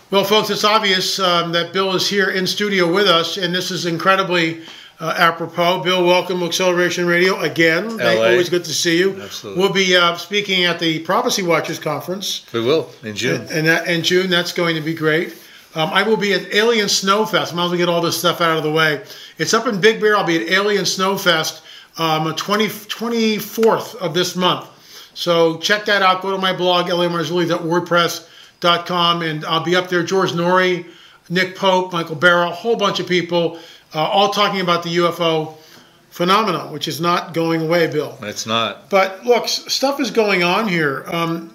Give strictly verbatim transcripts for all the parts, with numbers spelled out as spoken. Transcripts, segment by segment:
Well, folks, it's obvious um, that Bill is here in studio with us, and this is incredibly uh, apropos. Bill, welcome to Acceleration Radio again. L A. Always good to see you. Absolutely. We'll be uh, speaking at the Prophecy Watchers Conference. We will, in June. And, and that, in June, that's going to be great. Um, I will be at Alien Snowfest. I might as well get all this stuff out of the way. It's up in Big Bear. I'll be at Alien Snowfest um, the twenty-fourth of this month. So check that out. Go to my blog, l a marzulli dot wordpress dot com, and I'll be up there. George Norrie, Nick Pope, Michael Barra, a whole bunch of people, uh, all talking about the U F O phenomenon, which is not going away, Bill. It's not. But look, stuff is going on here. Um,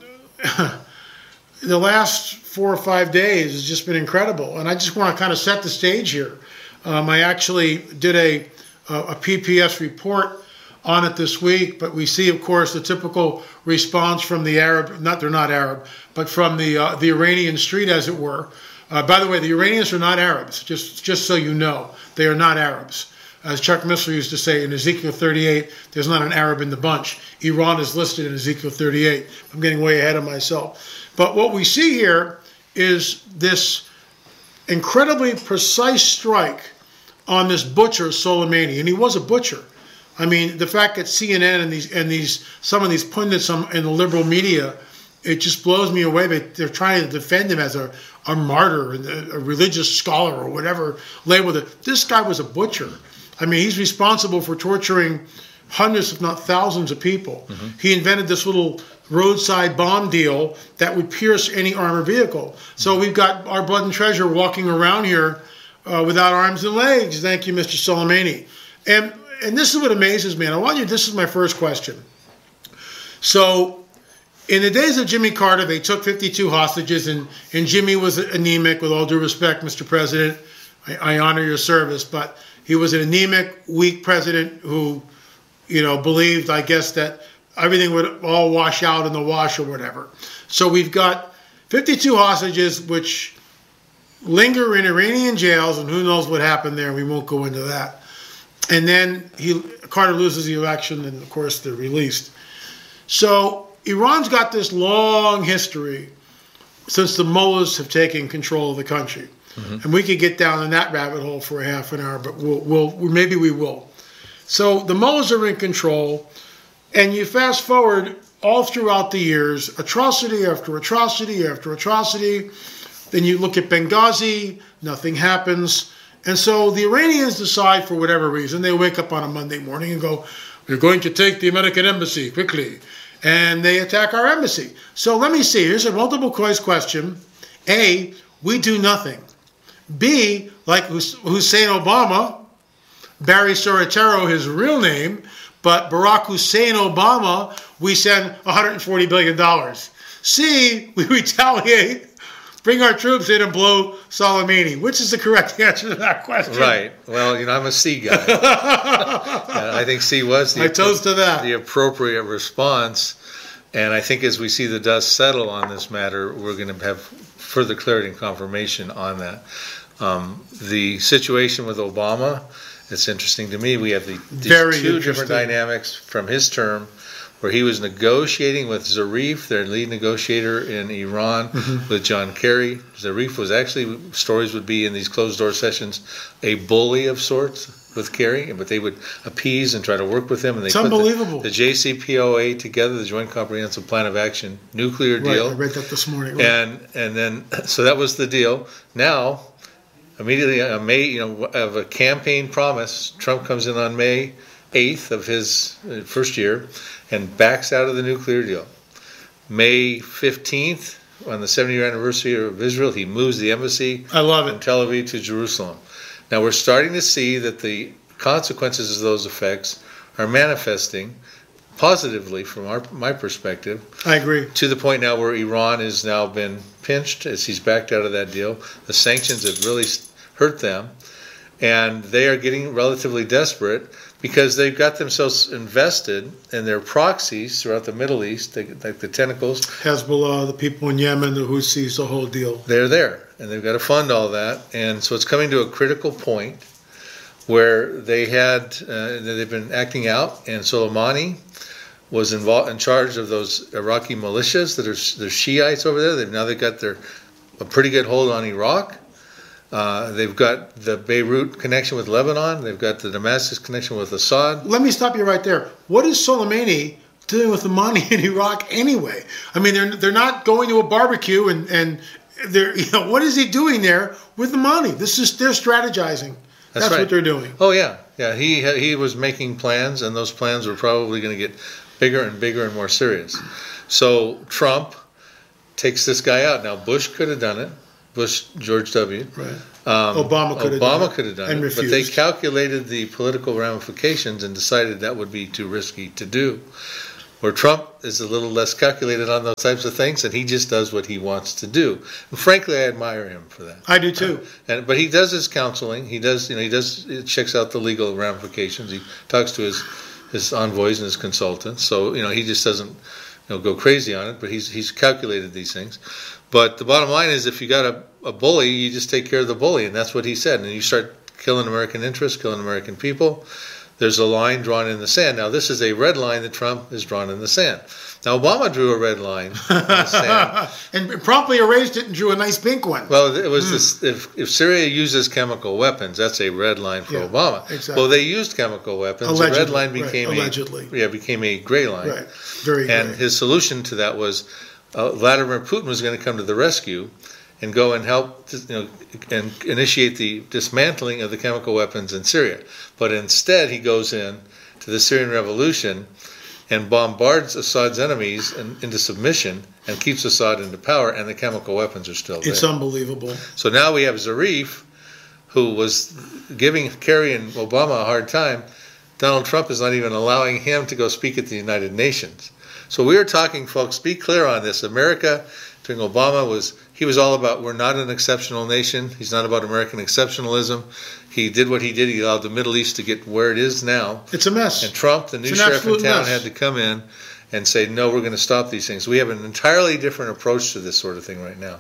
the last four or five days has just been incredible, and I just want to kind of set the stage here. Um, I actually did a, a P P S report on it this week, but we see, of course, the typical response from the Arab, not they're not Arab, but from the uh, the Iranian street, as it were. Uh, by the way, the Iranians are not Arabs, just just so you know. They are not Arabs. As Chuck Missler used to say in Ezekiel thirty-eight, there's not an Arab in the bunch. Iran is listed in Ezekiel thirty-eight. I'm getting way ahead of myself. But what we see here is this incredibly precise strike on this butcher, Soleimani. And he was a butcher. I mean, the fact that C N N and these and these some of these pundits in the liberal media, it just blows me away. They, they're trying to defend him as a, a martyr, and a, a religious scholar, or whatever label it. This guy was a butcher. I mean, he's responsible for torturing hundreds, if not thousands, of people. Mm-hmm. He invented this little roadside bomb deal that would pierce any armored vehicle. So we've got our blood and treasure walking around here uh, without arms and legs. Thank you, Mister Soleimani. And and this is what amazes me. And I want you. This is my first question. So, in the days of Jimmy Carter, they took fifty-two hostages, and, and Jimmy was anemic. With all due respect, Mister President, I, I honor your service, but he was an anemic, weak president who, you know, believed, I guess, that everything would all wash out in the wash or whatever. So we've got fifty-two hostages, which linger in Iranian jails, and who knows what happened there. We won't go into that. And then he Carter loses the election, and of course they're released. So Iran's got this long history since the mullahs have taken control of the country. Mm-hmm. And we could get down in that rabbit hole for a half an hour, but we'll, we'll maybe we will. So the mullahs are in control, and you fast forward all throughout the years, atrocity after atrocity after atrocity. Then you look at Benghazi, nothing happens. And so the Iranians decide, for whatever reason, they wake up on a Monday morning and go, we're going to take the American embassy quickly. And they attack our embassy. So let me see. Here's a multiple choice question. A, we do nothing. B, like Hussein Obama, Barry Soetoro, his real name, but Barack Hussein Obama, we send one hundred forty billion dollars. C, we retaliate, bring our troops in and blow Soleimani. Which is the correct answer to that question? Right. Well, you know, I'm a C guy. I think C was the, I toast to that. the appropriate response. And I think as we see the dust settle on this matter, we're going to have further clarity and confirmation on that. Um, the situation with Obama, it's interesting to me. We have the, these Very two different dynamics from his term, where he was negotiating with Zarif, their lead negotiator in Iran, mm-hmm. with John Kerry. Zarif was actually, stories would be in these closed-door sessions, a bully of sorts with Kerry, but they would appease and try to work with him. And they it's put unbelievable. The, the J C P O A together, the Joint Comprehensive Plan of Action, nuclear deal. Right, I read that this morning. Right. And and then, so that was the deal. Now, immediately on May, you know, of a campaign promise, Trump comes in on May eighth of his first year and backs out of the nuclear deal. May fifteenth, on the seventy-year anniversary of Israel, he moves the embassy I love it. from Tel Aviv to Jerusalem. Now we're starting to see that the consequences of those effects are manifesting positively from our, my perspective. I agree. To the point now where Iran has now been pinched as he's backed out of that deal. The sanctions have really hurt them, and they are getting relatively desperate because they've got themselves invested in their proxies throughout the Middle East, like the tentacles. Hezbollah, the people in Yemen, the Houthis, the whole deal. They're there, and they've got to fund all that. And so it's coming to a critical point where they had, uh, they've been acting out, and Soleimani was involved in charge of those Iraqi militias that are they're Shiites over there. They've now they've got their a pretty good hold on Iraq. Uh, they've got the Beirut connection with Lebanon. They've got the Damascus connection with Assad. Let me stop you right there. What is Soleimani doing with the money in Iraq anyway? I mean, they're they're not going to a barbecue and and they're you know what is he doing there with the money? This is they're strategizing. That's, That's right. what they're doing. Oh yeah, yeah. He he was making plans, and those plans were probably going to get bigger and bigger and more serious. So Trump takes this guy out. Now Bush could have done it. Bush, George W. Right. Um, Obama could have Obama done it. could have done and it, refused. but they calculated the political ramifications and decided that would be too risky to do. Where Trump is a little less calculated on those types of things, and he just does what he wants to do. And frankly, I admire him for that. I do too. Uh, and but he does his counseling. He does, you know, he does he checks out the legal ramifications. He talks to his his envoys and his consultants. So you know, he just doesn't you know go crazy on it. But he's he's calculated these things. But the bottom line is, if you got a, a bully, you just take care of the bully, and that's what he said. And you start killing American interests, killing American people. There's a line drawn in the sand. Now, this is a red line that Trump has drawn in the sand. Now, Obama drew a red line in the sand. and promptly erased it and drew a nice pink one. Well, it was mm. this, if, if Syria uses chemical weapons, that's a red line for yeah, Obama. Exactly. Well, they used chemical weapons. Allegedly, the red line became right. Allegedly. a yeah became a gray line. Right. Very and gray. his solution to that was uh, Vladimir Putin was going to come to the rescue and go and help, you know, and initiate the dismantling of the chemical weapons in Syria. But instead, he goes in to the Syrian revolution and bombards Assad's enemies in, into submission and keeps Assad into power, and the chemical weapons are still there. It's unbelievable. So now we have Zarif, who was giving Kerry and Obama a hard time. Donald Trump is not even allowing him to go speak at the United Nations. So we are talking, folks, be clear on this. America during Obama was, he was all about, we're not an exceptional nation. He's not about American exceptionalism. He did what he did. He allowed the Middle East to get where it is now. It's a mess. And Trump, the new sheriff in town, had to come in and say, no, we're going to stop these things. We have an entirely different approach to this sort of thing right now.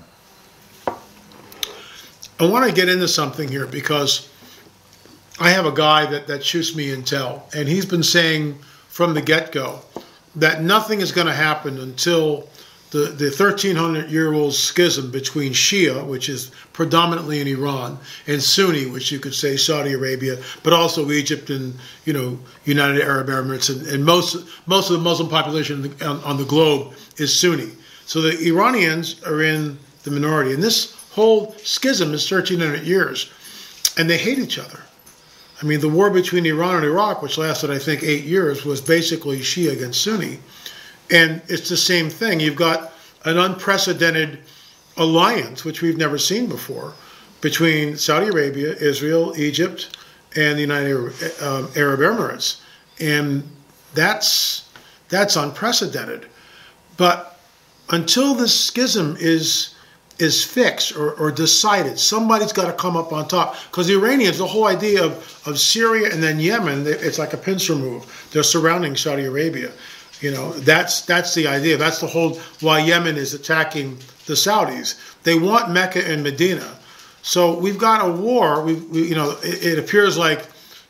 I want to get into something here because I have a guy that, that shoots me intel, and he's been saying from the get-go that nothing is going to happen until the, the thirteen hundred year old schism between Shia, which is predominantly in Iran, and Sunni, which you could say Saudi Arabia, but also Egypt and, you know, United Arab Emirates, and, and most most of the Muslim population on, on the globe is Sunni. So the Iranians are in the minority, and this whole schism is thirteen hundred years, and they hate each other. I mean, the war between Iran and Iraq, which lasted, I think, eight years, was basically Shia against Sunni. And it's the same thing. You've got an unprecedented alliance, which we've never seen before, between Saudi Arabia, Israel, Egypt, and the United Arab Emirates. And that's that's unprecedented. But until this schism is is fixed or, or decided, somebody's got to come up on top. Because the Iranians, the whole idea of, of Syria and then Yemen, it's like a pincer move. They're surrounding Saudi Arabia. You know, that's that's the idea. That's the whole why Yemen is attacking the Saudis. They want Mecca and Medina. So we've got a war. We, we you know, it, it appears like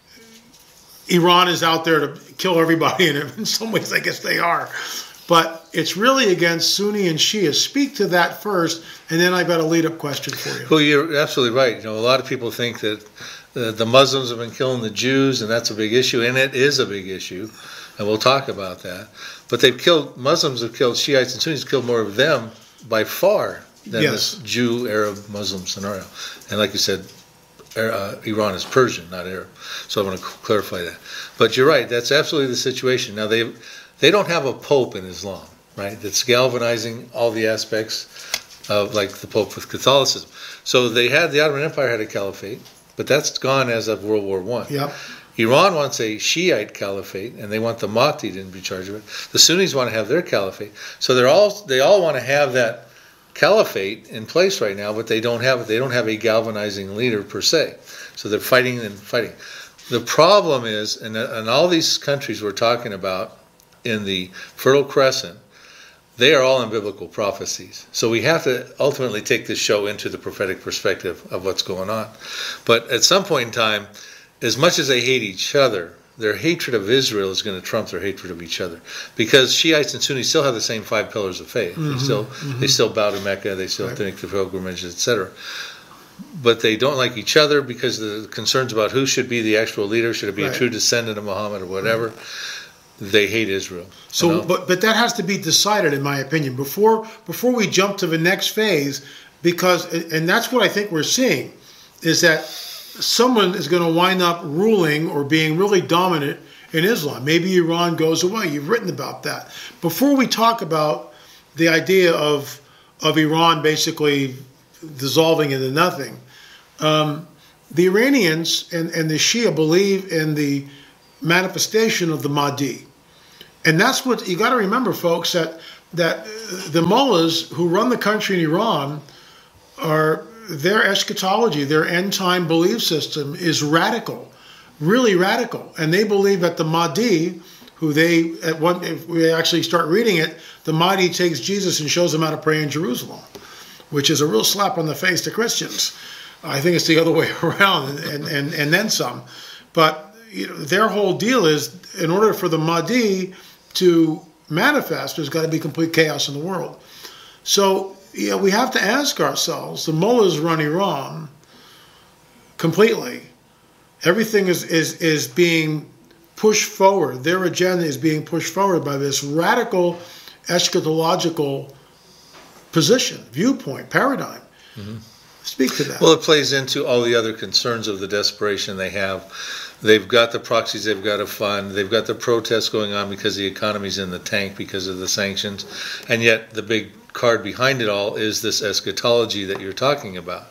Iran is out there to kill everybody, and in some ways, I guess they are. But it's really against Sunni and Shia. Speak to that first, and then I've got a lead-up question for you. Well, you're absolutely right. You know, a lot of people think that the, the Muslims have been killing the Jews, and that's a big issue, and it is a big issue. And we'll talk about that. But they've killed, Muslims have killed, Shiites and Sunnis killed more of them by far than yes. this Jew, Arab, Muslim scenario. And like you said, uh, Iran is Persian, not Arab. So I want to clarify that. But you're right, that's absolutely the situation. Now, they they don't have a pope in Islam, right? That's galvanizing all the aspects of, like the pope with Catholicism. So they had, the Ottoman Empire had a caliphate, but that's gone as of World War One. Yep. Iran wants a Shiite caliphate, and they want the Mahdi to be in charge of it. The Sunnis want to have their caliphate. So they're all they all want to have that caliphate in place right now, but they don't have they don't have a galvanizing leader per se. So they're fighting and fighting. The problem is, and and all these countries we're talking about in the Fertile Crescent, they are all in biblical prophecies. So we have to ultimately take this show into the prophetic perspective of what's going on. But at some point in time, as much as they hate each other, their hatred of Israel is going to trump their hatred of each other, because Shiites and Sunnis still have the same five pillars of faith. Mm-hmm, they still mm-hmm. they still bow to Mecca, they still right. make the pilgrimage, et cetera. But they don't like each other because of the concerns about who should be the actual leader. Should it be right. a true descendant of Muhammad or whatever? Right. They hate Israel. So, you know? but but that has to be decided, in my opinion, before before we jump to the next phase, because and that's what I think we're seeing, is that someone is going to wind up ruling or being really dominant in Islam. Maybe Iran goes away. You've written about that. Before we talk about the idea of of Iran basically dissolving into nothing, um, the Iranians and, and the Shia believe in the manifestation of the Mahdi. And that's what you got to remember, folks, that that the mullahs who run the country in Iran, are their eschatology, their end time belief system is radical, really radical. And they believe that the Mahdi, who they, at one, if we actually start reading it, the Mahdi takes Jesus and shows him how to pray in Jerusalem, which is a real slap on the face to Christians. I think it's the other way around, and, and, and then some. But you know, their whole deal is, in order for the Mahdi to manifest, there's got to be complete chaos in the world. So yeah, we have to ask ourselves, the mullahs run Iran completely. Everything is, is, is being pushed forward. Their agenda is being pushed forward by this radical eschatological position, viewpoint, paradigm. Mm-hmm. Speak to that. Well, it plays into all the other concerns of the desperation they have. They've got the proxies they've got to fund. They've got the protests going on because the economy's in the tank because of the sanctions. And yet the big card behind it all is this eschatology that you're talking about.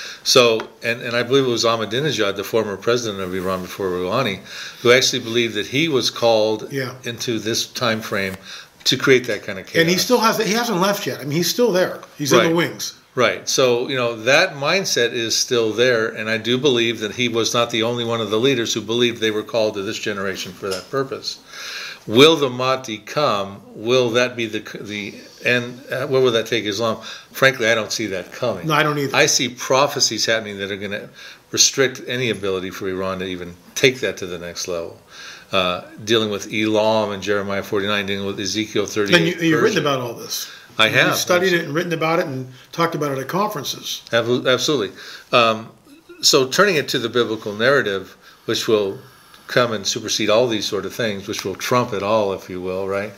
So, and, and I believe it was Ahmadinejad, the former president of Iran before Rouhani, who actually believed that he was called yeah. into this time frame to create that kind of chaos. And he still has, he hasn't left yet. I mean, he's still there. He's right. in the wings. Right. So, you know, that mindset is still there, and I do believe that he was not the only one of the leaders who believed they were called to this generation for that purpose. Will the Mahdi come? Will that be the the end? Uh, where will that take Islam? Frankly, I don't see that coming. No, I don't either. I see prophecies happening that are going to restrict any ability for Iran to even take that to the next level. Uh, dealing with Elam and Jeremiah forty-nine, dealing with Ezekiel thirty-eight. And you, you've written about all this. I have. You've studied it and written about it and talked about it at conferences. Absolutely. Um, so turning it to the biblical narrative, which will come and supersede all these sort of things, which will trump it all, if you will, right,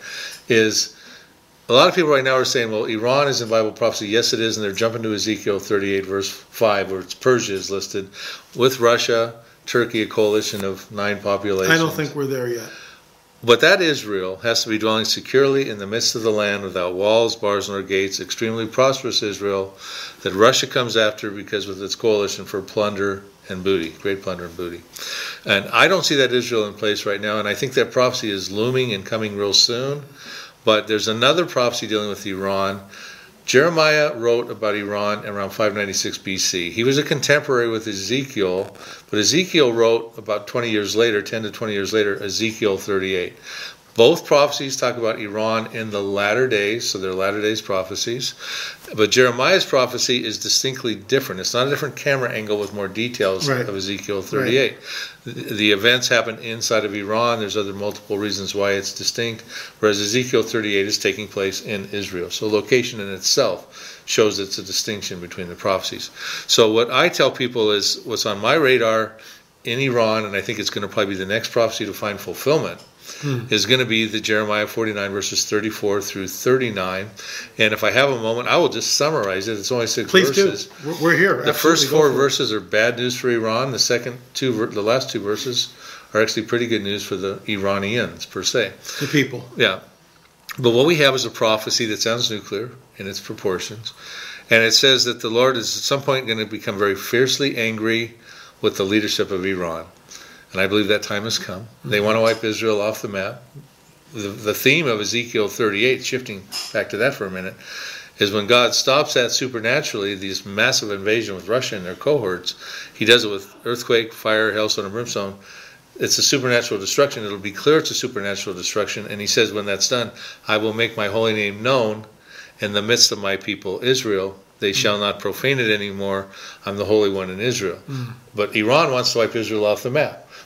is a lot of people right now are saying, well, Iran is in Bible prophecy. Yes, it is, and they're jumping to Ezekiel thirty-eight, verse five, where it's Persia is listed, with Russia, Turkey, a coalition of nine populations. I don't think we're there yet. But that Israel has to be dwelling securely in the midst of the land without walls, bars, nor gates, extremely prosperous Israel that Russia comes after because with its coalition for plunder and booty, great plunder and booty. And I don't see that Israel in place right now, and I think that prophecy is looming and coming real soon. But there's another prophecy dealing with Iran. Jeremiah wrote about Iran around five ninety-six B C. He was a contemporary with Ezekiel, but Ezekiel wrote about twenty years later, ten to twenty years later, Ezekiel thirty-eight. Both prophecies talk about Iran in the latter days, so they're latter days prophecies. But Jeremiah's prophecy is distinctly different. It's not a different camera angle with more details right. of Ezekiel thirty-eight. Right. The, the events happen inside of Iran. There's other multiple reasons why it's distinct, whereas Ezekiel thirty-eight is taking place in Israel. So location in itself shows it's a distinction between the prophecies. So what I tell people is what's on my radar in Iran, and I think it's going to probably be the next prophecy to find fulfillment, Hmm. is going to be the Jeremiah forty-nine, verses thirty-four through thirty-nine. And if I have a moment, I will just summarize it. It's only six Please verses. Do. We're here. The Absolutely. first four verses are bad news for Iran. The second two, the last two verses are actually pretty good news for the Iranians, per se. The people. Yeah. But what we have is a prophecy that sounds nuclear in its proportions. And it says that the Lord is at some point going to become very fiercely angry with the leadership of Iran. And I believe that time has come. They want to wipe Israel off the map. The, the theme of Ezekiel thirty-eight, shifting back to that for a minute, is when God stops that supernaturally, this massive invasion with Russia and their cohorts, he does it with earthquake, fire, hailstone, and brimstone. It's a supernatural destruction. It'll be clear it's a supernatural destruction. And he says when that's done, I will make my holy name known in the midst of my people Israel. They shall not profane it anymore. I'm the Holy One in Israel. Mm. But Iran wants to wipe Israel off the map.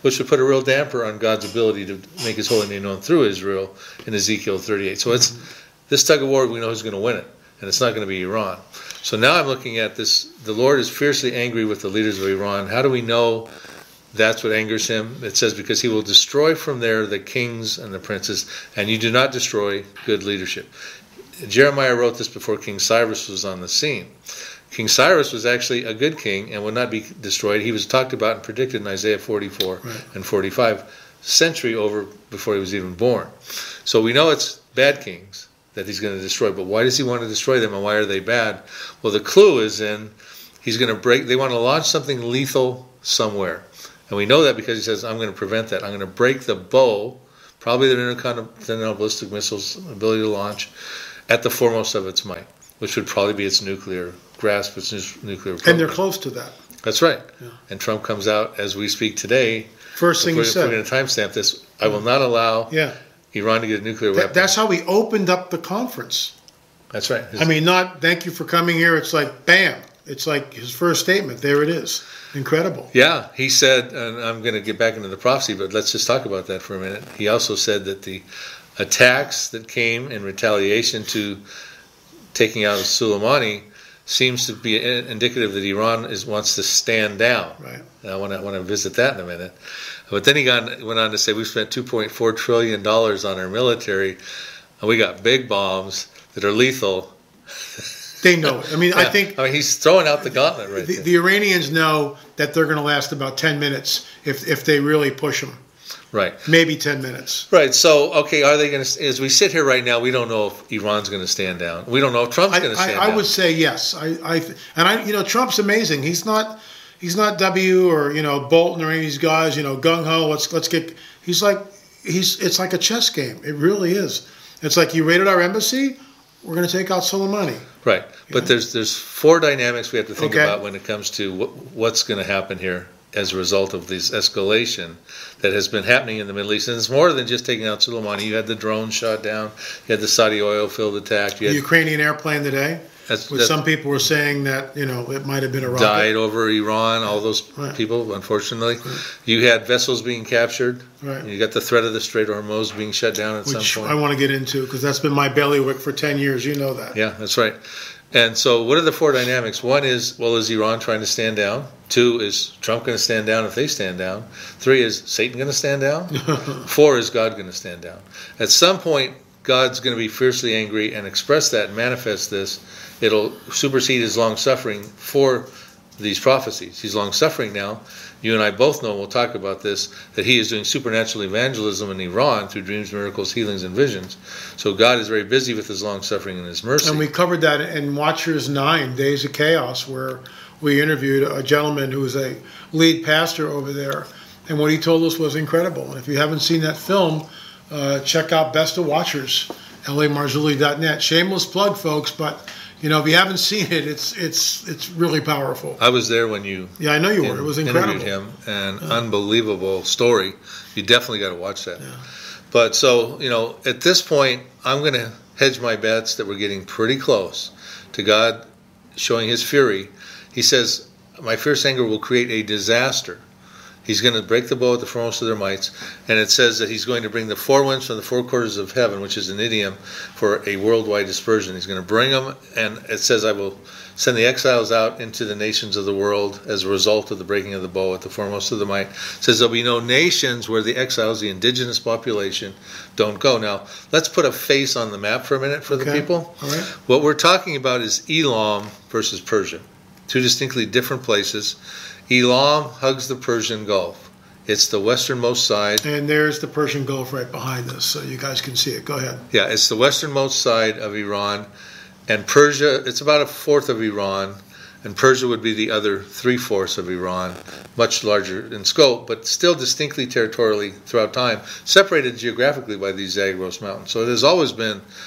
which would put a real damper on God's ability to make his holy name known through Israel in Ezekiel thirty-eight. So it's this tug of war, we know who's going to win it, and it's not going to be Iran. So now I'm looking at this, the Lord is fiercely angry with the leaders of Iran. How do we know that's what angers him? It says, because he will destroy from there the kings and the princes, and you do not destroy good leadership. Jeremiah wrote this before King Cyrus was on the scene. King Cyrus was actually a good king and would not be destroyed. He was talked about and predicted in Isaiah forty-four right. and forty-five, century over before he was even born. So we know it's bad kings that he's going to destroy, but why does he want to destroy them, and why are they bad? Well, the clue is in he's going to break, they want to launch something lethal somewhere. And we know that because he says, I'm going to prevent that. I'm going to break the bow, probably the intercontinental ballistic missiles ability to launch, at the foremost of its might, which would probably be its nuclear grasp, its nuclear program. And they're close to that. That's right. Yeah. And Trump comes out as we speak today. First thing he said. We're going to timestamp this. I will not allow yeah. Iran to get a nuclear that, weapon. That's how we opened up the conference. That's right. His, I mean, not thank you for coming here. It's like, bam. It's like his first statement. There it is. Incredible. Yeah. He said, and I'm going to get back into the prophecy, but let's just talk about that for a minute. He also said that the attacks that came in retaliation to taking out Soleimani seems to be indicative that Iran is wants to stand down. Right. And I want to, I want to visit that in a minute. But then he got, went on to say, we've spent two point four trillion dollars on our military, and we got big bombs that are lethal. They know it. I mean, yeah. I think... I mean, he's throwing out the gauntlet right the, there. The Iranians know that they're going to last about ten minutes if if they really push them. Right. Maybe ten minutes. Right. So, okay, are they going to, as we sit here right now, we don't know if Iran's going to stand down. We don't know if Trump's going to stand I, I down. I would say yes. I, I, and I, you know, Trump's amazing. He's not, he's not W or, you know, Bolton or any of these guys, you know, gung-ho, let's, let's get, he's like, he's, it's like a chess game. It really is. It's like, you raided our embassy, we're going to take out Soleimani. Right. You but know? there's there's four dynamics we have to think okay. about when it comes to what, what's going to happen here as a result of this escalation that has been happening in the Middle East. And it's more than just taking out Soleimani. You had the drone shot down. You had the Saudi oil field attack. You the had, Ukrainian airplane today, that's, which that's some people were saying that, you know, it might have been a rocket. died over Iran, all those right. people, unfortunately. Right. You had vessels being captured. Right. You got the threat of the Strait of Hormuz being shut down at which some point. I want to get into because that's been my bailiwick for ten years. You know that. Yeah, that's right. And so what are the four dynamics? One is, well, is Iran trying to stand down? Two, is Trump going to stand down if they stand down? Three, is Satan going to stand down? Four, is God going to stand down? At some point, God's going to be fiercely angry and express that and manifest this. It'll supersede his long-suffering for these prophecies. He's long-suffering now. You and I both know, we'll talk about this, that he is doing supernatural evangelism in Iran through dreams, miracles, healings, and visions. So God is very busy with his long-suffering and his mercy. And we covered that in Watchers nine, Days of Chaos, where we interviewed a gentleman who was a lead pastor over there. And what he told us was incredible. And if you haven't seen that film, uh, check out Best of Watchers, L A Marzulli dot net. Shameless plug, folks, but... You know, if you haven't seen it, it's it's it's really powerful. I was there when you yeah, I know you in, were. It was incredible. Interviewed him, an yeah. unbelievable story. You definitely got to watch that. Yeah. But so you know, at this point, I'm going to hedge my bets that we're getting pretty close to God showing His fury. He says, "My fierce anger will create a disaster." He's going to break the bow at the foremost of their mights. And it says that he's going to bring the four winds from the four quarters of heaven, which is an idiom for a worldwide dispersion. He's going to bring them, and it says, I will send the exiles out into the nations of the world as a result of the breaking of the bow at the foremost of the might. It says there'll be no nations where the exiles, the indigenous population, don't go. Now, let's put a face on the map for a minute for okay. the people. All right. What we're talking about is Elam versus Persia, two distinctly different places. Elam hugs the Persian Gulf. It's the westernmost side. And there's the Persian Gulf right behind us, so you guys can see it. Go ahead. Yeah, it's the westernmost side of Iran. And Persia, it's about a fourth of Iran. And Persia would be the other three-fourths of Iran, much larger in scope, but still distinctly territorially throughout time, separated geographically by these Zagros Mountains. So it has always been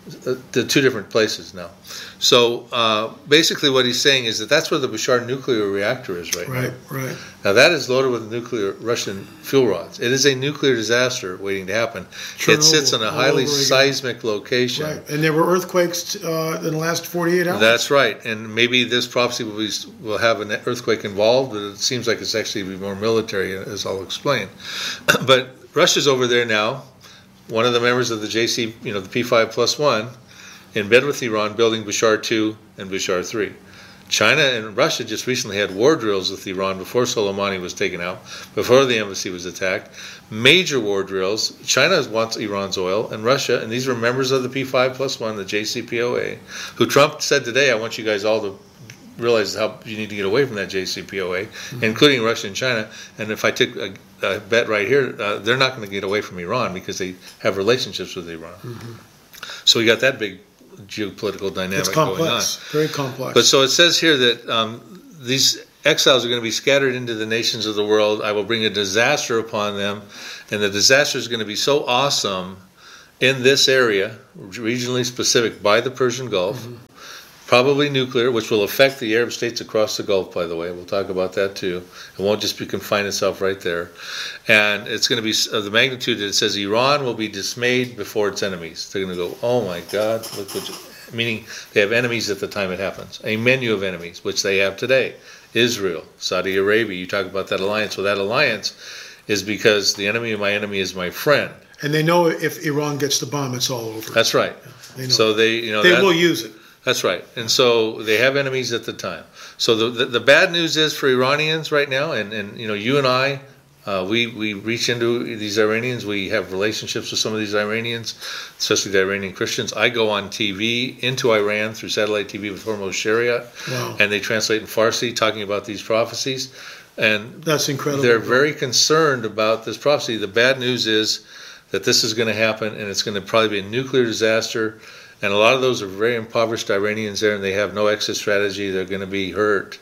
the two different places now. So uh, basically what he's saying is that that's where the Bushehr nuclear reactor is right, right now. Right, right. Now that is loaded with nuclear Russian fuel rods. It is a nuclear disaster waiting to happen. Chernobyl, it sits on a highly seismic location. Right, and there were earthquakes uh, in the last forty-eight hours. That's right, and maybe this prophecy will, be, will have an earthquake involved, but it seems like it's actually more military, as I'll explain. But Russia's over there now. One of the members of the J C, you know, the P five plus one, in bed with Iran, building Bushehr two and Bushehr three. China and Russia just recently had war drills with Iran before Soleimani was taken out, before the embassy was attacked. Major war drills. China wants Iran's oil, and Russia, and these were members of the P five plus one, the J C P O A, who Trump said today, I want you guys all to realize how you need to get away from that J C P O A, mm-hmm. including Russia and China. And if I took a, a bet right here, uh, they're not going to get away from Iran because they have relationships with Iran. Mm-hmm. So we got that big geopolitical dynamic it's complex, going on. Very complex. But so it says here that um, these exiles are going to be scattered into the nations of the world. I will bring a disaster upon them, and the disaster is going to be so awesome in this area, regionally specific by the Persian Gulf. Mm-hmm. Probably nuclear, which will affect the Arab states across the Gulf, by the way. We'll talk about that too. It won't just be confined itself right there. And it's going to be of the magnitude that it says Iran will be dismayed before its enemies. They're going to go, oh my God, look what you, meaning they have enemies at the time it happens. A menu of enemies, which they have today. Israel, Saudi Arabia, you talk about that alliance. Well, that alliance is because the enemy of my enemy is my friend. And they know if Iran gets the bomb, it's all over. That's right. They know. So they, you know, they that, will use it. That's right. And so they have enemies at the time. So the the, the bad news is for Iranians right now, and, and you know, you and I, uh, we, we reach into these Iranians. We have relationships with some of these Iranians, especially the Iranian Christians. I go on T V into Iran through satellite T V with Hormuz Shariat, wow. and they translate in Farsi talking about these prophecies. And that's incredible. They're very concerned about this prophecy. The bad news is that this is going to happen, and it's going to probably be a nuclear disaster. And a lot of those are very impoverished Iranians there, and they have no exit strategy. They're going to be hurt.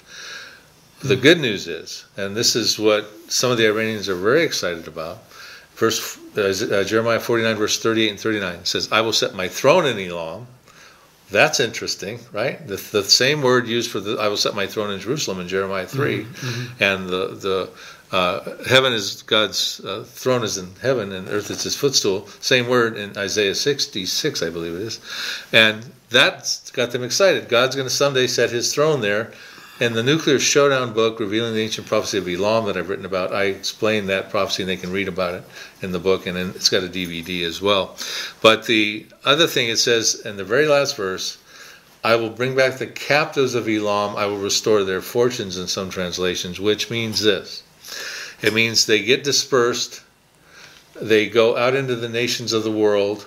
The good news is, and this is what some of the Iranians are very excited about, verse uh, Jeremiah forty-nine, verse thirty-eight and thirty-nine says, I will set my throne in Elam. That's interesting, right? The, the same word used for the I will set my throne in Jerusalem in Jeremiah three. Mm-hmm. And the, the uh, heaven is God's uh, throne is in heaven, and earth is his footstool. Same word in Isaiah sixty-six, I believe it is. And that's got them excited. God's going to someday set his throne there. And the Nuclear Showdown book, Revealing the Ancient Prophecy of Elam, that I've written about, I explain that prophecy, and they can read about it in the book, and then it's got a D V D as well. But the other thing it says in the very last verse, I will bring back the captives of Elam, I will restore their fortunes in some translations, which means this. It means they get dispersed, they go out into the nations of the world,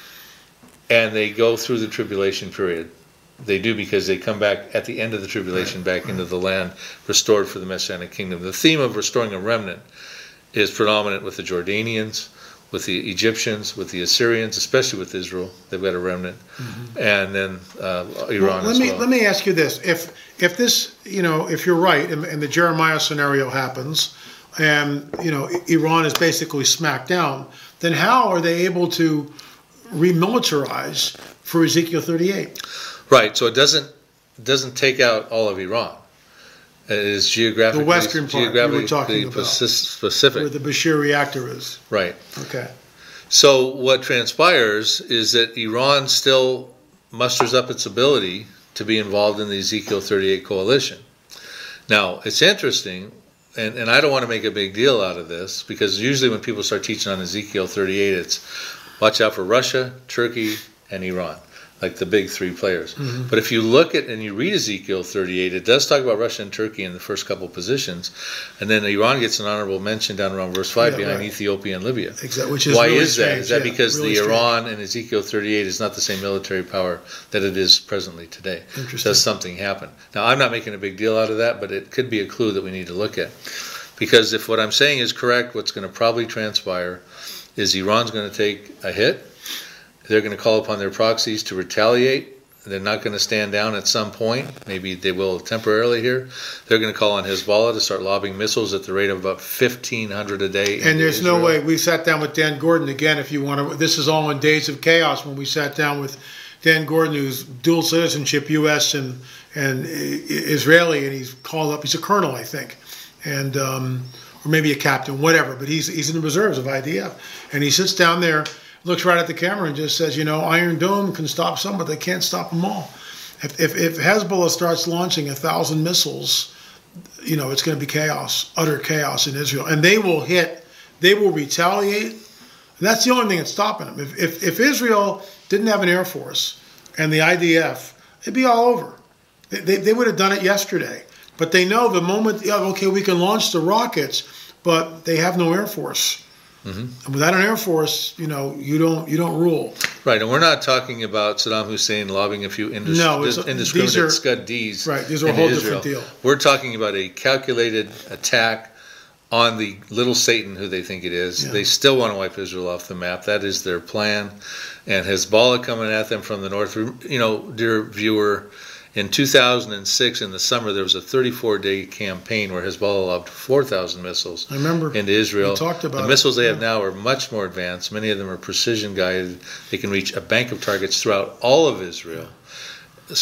and they go through the tribulation period. They do, because they come back at the end of the tribulation back into the land restored for the Messianic kingdom. The theme of restoring a remnant is predominant with the Jordanians, with the Egyptians, with the Assyrians, especially with Israel. They've got a remnant, mm-hmm. and then uh, Iran well, let as me, well. Let me ask you this: if if this, you know, if you're right, and, and the Jeremiah scenario happens, and you know Iran is basically smacked down, then how are they able to remilitarize for Ezekiel thirty-eight? Right, so it doesn't doesn't take out all of Iran. It is geographically, the western part geographically we were talking about, specific. Where the Bushehr reactor is. Right. Okay. So what transpires is that Iran still musters up its ability to be involved in the Ezekiel thirty-eight coalition. Now, it's interesting, and, and I don't want to make a big deal out of this, because usually when people start teaching on Ezekiel thirty-eight, it's watch out for Russia, Turkey, and Iran. Like the big three players. Mm-hmm. But if you look at and you read Ezekiel thirty-eight, it does talk about Russia and Turkey in the first couple positions, and then Iran gets an honorable mention down around verse five, yeah, behind right. Ethiopia and Libya. Exactly. Which is Why really is that? strange. Is that yeah, because really the strange. Iran in Ezekiel thirty-eight is not the same military power that it is presently today? Interesting. Does something happen? Now, I'm not making a big deal out of that, but it could be a clue that we need to look at. Because if what I'm saying is correct, what's going to probably transpire is Iran's going to take a hit. They're going to call upon their proxies to retaliate. They're not going to stand down at some point. Maybe they will temporarily here. They're going to call on Hezbollah to start lobbing missiles at the rate of about fifteen hundred a day. And there's Israel. no way. We sat down with Dan Gordon again. If you want to, this is all in Days of Chaos when we sat down with Dan Gordon, who's dual citizenship, U S and and Israeli, and he's called up. He's a colonel, I think, and um, or maybe a captain, whatever. But he's he's in the reserves of I D F, and he sits down there, looks right at the camera, and just says, you know, Iron Dome can stop some, but they can't stop them all. If if, if Hezbollah starts launching a thousand missiles, you know, it's going to be chaos, utter chaos in Israel, and they will hit, they will retaliate. And that's the only thing that's stopping them. If, if if Israel didn't have an air force and the I D F, it'd be all over. They, they, they would have done it yesterday. But they know the moment, yeah, okay, we can launch the rockets, but they have no air force. Mm-hmm. And without an air force, you know, you don't you don't rule. Right, and we're not talking about Saddam Hussein lobbing a few indis- no, indiscriminate are, Scud Ds. Right, these are a whole Israel. different deal. We're talking about a calculated attack on the little Satan, who they think it is. Yeah. They still want to wipe Israel off the map. That is their plan. And Hezbollah coming at them from the north. You know, dear viewer, in two thousand six, in the summer, there was a thirty-four day campaign where Hezbollah lobbed four thousand missiles I remember. into Israel. We talked about the missiles it. they yeah. have now are much more advanced. Many of them are precision guided. They can reach a bank of targets throughout all of Israel.